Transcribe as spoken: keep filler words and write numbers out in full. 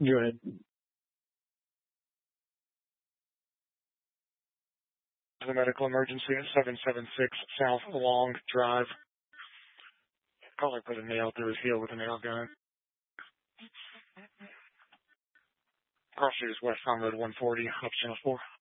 Go ahead. The medical emergency at seven seven six South Long Drive. Caller put a nail through his heel with a nail gun. Cross Street is West on Road one forty, up channel four.